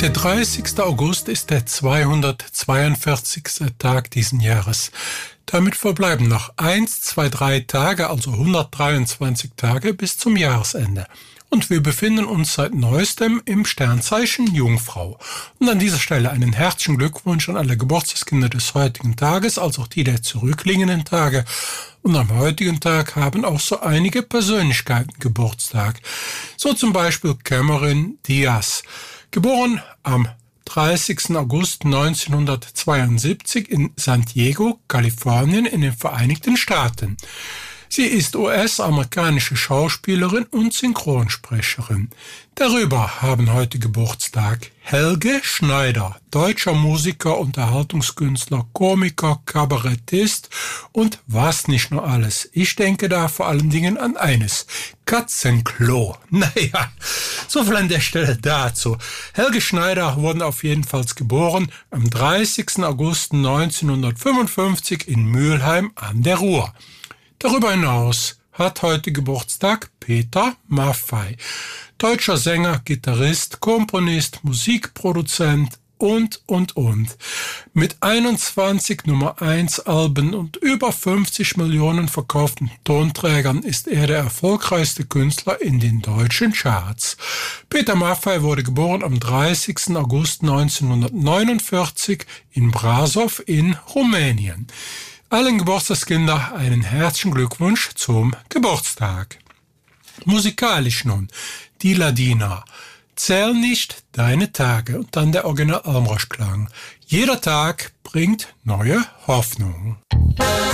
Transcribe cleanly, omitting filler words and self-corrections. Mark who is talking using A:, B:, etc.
A: Der 30. August ist der 242. Tag diesen Jahres. Damit verbleiben noch 1, 2, 3 Tage, also 123 Tage bis zum Jahresende. Und wir befinden uns seit Neuestem im Sternzeichen Jungfrau. Und an dieser Stelle einen herzlichen Glückwunsch an alle Geburtstagskinder des heutigen Tages, als auch die der zurückliegenden Tage. Und am heutigen Tag haben auch so einige Persönlichkeiten Geburtstag. So zum Beispiel Cameron Diaz, geboren am 30. August 1972 in San Diego, Kalifornien in den Vereinigten Staaten. Sie ist US-amerikanische Schauspielerin und Synchronsprecherin. Darüber haben heute Geburtstag Helge Schneider, deutscher Musiker, Unterhaltungskünstler, Komiker, Kabarettist und was nicht nur alles. Ich denke da vor allen Dingen an eines: Katzenklo. Naja, so viel an der Stelle dazu. Helge Schneider wurde auf jeden Fall geboren am 30. August 1955 in Mülheim an der Ruhr. Darüber hinaus hat heute Geburtstag Peter Maffay, deutscher Sänger, Gitarrist, Komponist, Musikproduzent und. Mit 21 Nummer 1 Alben und über 50 Millionen verkauften Tonträgern ist er der erfolgreichste Künstler in den deutschen Charts. Peter Maffay wurde geboren am 30. August 1949 in Brasov in Rumänien. Allen Geburtstagskindern einen herzlichen Glückwunsch zum Geburtstag. Musikalisch nun, die Ladina. Zähl nicht deine Tage und dann der Original Almrosch-Klang. Jeder Tag bringt neue Hoffnung.